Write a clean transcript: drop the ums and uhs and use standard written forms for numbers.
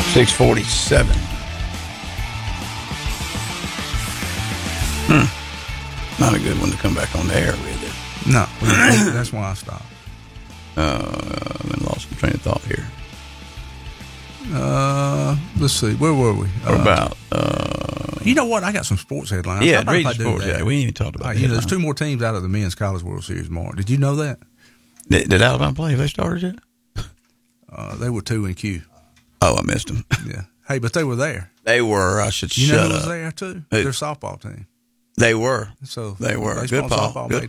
6:47. Not a good one to come back on the air with it. No, that's why I stopped. I lost my train of thought here. Let's see. Where were we? About you know what? I got some sports headlines. yeah, How about read if the I do sports. that? Yeah, we ain't even talked about You know, that. there's two more teams out of the men's college World Series tomorrow. Did you know that? Did Alabama play? Have they started yet? They were 2 in Q. Oh, I missed them. Yeah. Hey, but they were there. They were. I should You know shut who was up. there too? Who? Their softball team. They were. So They were. baseball Good and call. softball Good made